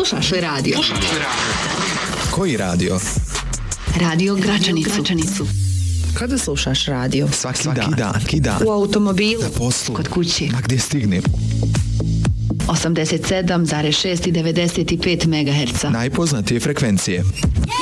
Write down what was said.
Slušaš li radio? Koji radio? Radio Gračanicu. Kada slušaš radio? Svaki dan. U automobilu, na poslu, kod kuće. ma gdje stignem. 87,6 i 95 MHz. Najpoznatije frekvencije.